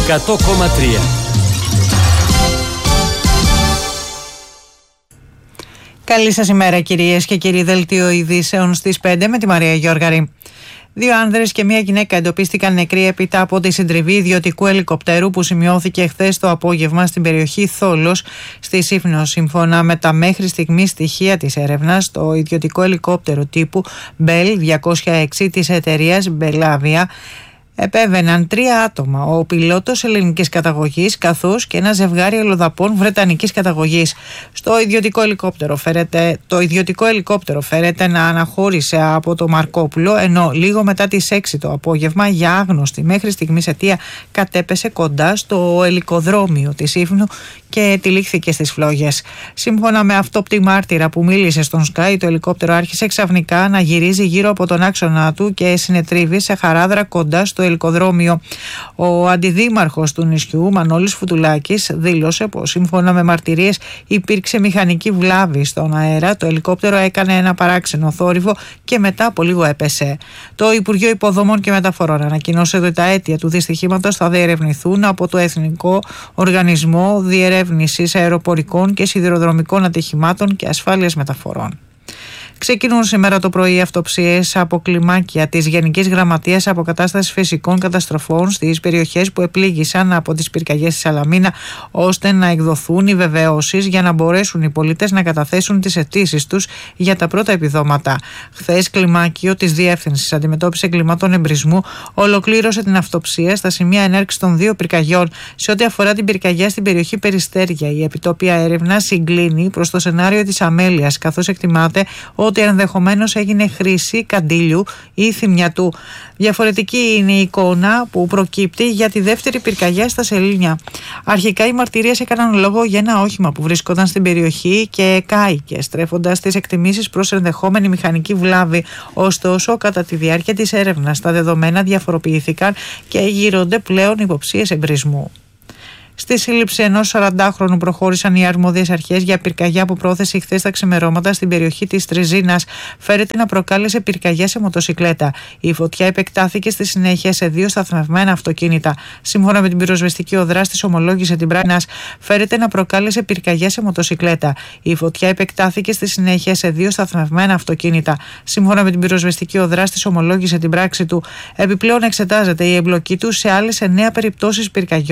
100,3. Καλή σας ημέρα κυρίες και κύριοι, δελτίο ειδήσεων στις 5 με τη Μαρία Γιώργαρη. 2 άνδρες και 1 γυναίκα εντοπίστηκαν νεκροί έπειτα από τη συντριβή ιδιωτικού ελικοπτέρου που σημειώθηκε χθες το απόγευμα στην περιοχή Θόλος στη Σύφνο. Σύμφωνα με τα μέχρι στιγμή στοιχεία της έρευνας, το ιδιωτικό ελικόπτερο τύπου Bell 206 της εταιρείας Belavia επέβαιναν 3 άτομα, ο πιλότος ελληνικής καταγωγής καθώς και ένα ζευγάρι αλλοδαπών βρετανικής καταγωγής. Το ιδιωτικό ελικόπτερο φέρεται να αναχώρησε από το Μαρκόπουλο, ενώ λίγο μετά τις 6 το απόγευμα για άγνωστη μέχρι στιγμής αιτία κατέπεσε κοντά στο ελικοδρόμιο της Σύφνου και τυλίχθηκε στις φλόγες. Σύμφωνα με αυτόπτη μάρτυρα που μίλησε στον Sky, το ελικόπτερο άρχισε ξαφνικά να γυρίζει γύρω από τον άξονα του και συνετρίβει σε χαράδρα κοντά στο ελικοδρόμιο. Ο αντιδήμαρχος του νησιού, Μανώλης Φουτουλάκης, δήλωσε πως σύμφωνα με μαρτυρίες υπήρξε μηχανική βλάβη στον αέρα. Το ελικόπτερο έκανε ένα παράξενο θόρυβο και μετά από λίγο έπεσε. Το Υπουργείο Υποδομών και Μεταφορών ανακοινώσε ότι τα αίτια του δυστυχήματος θα διερευνηθούν από το Εθνικό Οργανισμό Διερεύνησης Αεροπορικών και Σιδηροδρομικών Ατυχημάτων και Ασφάλειας Μεταφορών. Ξεκινούν σήμερα το πρωί αυτοψίες από κλιμάκια της Γενικής Γραμματείας Αποκατάστασης Φυσικών Καταστροφών στις περιοχές που επλήγησαν από τις πυρκαγιές της Σαλαμίνα, ώστε να εκδοθούν οι βεβαιώσεις για να μπορέσουν οι πολίτες να καταθέσουν τις αιτήσεις τους για τα πρώτα επιδόματα. Χθες, κλιμάκιο της Διεύθυνσης Αντιμετώπισης Εγκλημάτων Εμπρισμού ολοκλήρωσε την αυτοψία στα σημεία ενέρξης των 2 πυρκαγιών. Σε ό,τι αφορά την πυρκαγιά στην περιοχή Περιστέρια, η επιτόπια έρευνα συγκλίνει προς το σενάριο της αμέλειας, καθώς εκτιμάται ότι ενδεχομένως έγινε χρήση καντήλιου ή θυμιατού. Διαφορετική είναι η εικόνα που προκύπτει για τη δεύτερη πυρκαγιά στα Σελήνια. Αρχικά οι μαρτυρίες έκαναν λόγο για ένα όχημα που βρίσκονταν στην περιοχή και κάηκε, στρέφοντας τις εκτιμήσεις προς ενδεχόμενη μηχανική βλάβη. Ωστόσο, κατά τη διάρκεια της έρευνας, τα δεδομένα διαφοροποιήθηκαν και γύρονται πλέον υποψίες εμπρισμού. Στη σύλληψη ενός 40χρονου προχώρησαν οι αρμόδιες αρχές για πυρκαγιά που πρόθεσε χθες τα ξημερώματα στην περιοχή της Τριζίνας. Φέρεται να προκάλεσε πυρκαγιά σε μοτοσικλέτα. Η φωτιά επεκτάθηκε στη συνέχεια σε 2 σταθμευμένα αυτοκίνητα. Σύμφωνα με την πυροσβεστική, ο δράστης ομολόγησε την πράξη. Φέρεται να προκάλεσε πυρκαγιά σε μοτοσικλέτα. Η φωτιά επεκτάθηκε στη συνέχεια σε 2 σταθμευμένα αυτοκίνητα. Σύμφωνα με την πυροσβεστική, ο δράστης ομολόγησε την πράξη του. Επιπλέον, εξετάζεται η εμπλοκή του σε άλλες 9 περιπτώσεις πυρκαγιών